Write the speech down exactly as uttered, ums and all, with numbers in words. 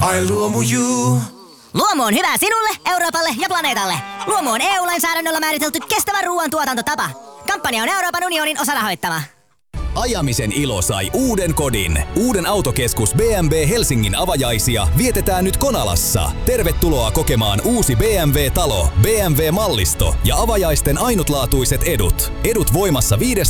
Ai Luomu.you. Luomu on hyvä sinulle, Euroopalle ja planeetalle. Luomu on E U-lainsäädännöllä määritelty kestävä ruoantuotantotapa. Kampanja on Euroopan unionin osarahoittama. Ajamisen ilo sai uuden kodin. Uuden autokeskus B M W Helsingin avajaisia vietetään nyt Konalassa. Tervetuloa kokemaan uusi B M W-talo, B M W-mallisto ja avajaisten ainutlaatuiset edut. Edut voimassa viidestoista